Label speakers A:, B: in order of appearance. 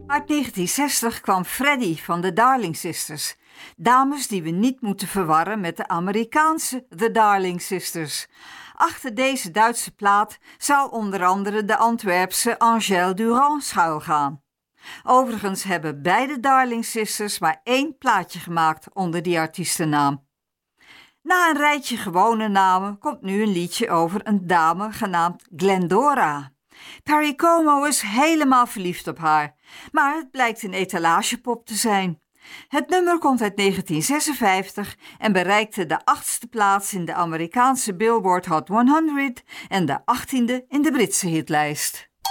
A: Uit 1960 kwam Freddie van de Darling Sisters. Dames die we niet moeten verwarren met de Amerikaanse The Darling Sisters. Achter deze Duitse plaat zou onder andere de Antwerpse Angèle Durand schuilgaan. Overigens hebben beide Darling Sisters maar 1 plaatje gemaakt onder die artiestennaam. Na een rijtje gewone namen komt nu een liedje over een dame genaamd Glendora. Perry Como is helemaal verliefd op haar, maar het blijkt een etalagepop te zijn. Het nummer komt uit 1956 en bereikte de 8e plaats in de Amerikaanse Billboard Hot 100 en de 18e in de Britse hitlijst.